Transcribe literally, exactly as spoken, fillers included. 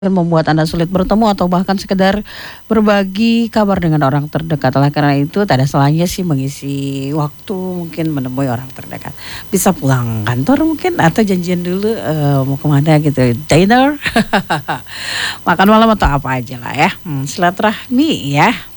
membuat Anda sulit bertemu atau bahkan sekedar berbagi kabar dengan orang terdekat. Oleh karena itu, tak ada salahnya sih mengisi waktu mungkin menemui orang terdekat. Bisa pulang kantor mungkin atau janjian dulu eh, mau kemana gitu, dinner, makan malam atau apa aja lah ya. Hmm, silaturahmi ya.